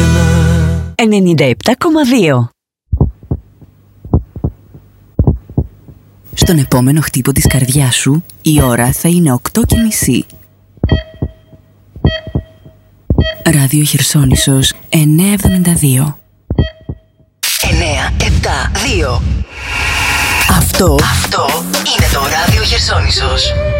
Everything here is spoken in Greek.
97,2. Στον επόμενο χτύπο της καρδιάς σου η ώρα θα είναι 8:30. Ράδιο Χερσόνησος 972. 972. Αυτό είναι το Ράδιο Χερσόνησος.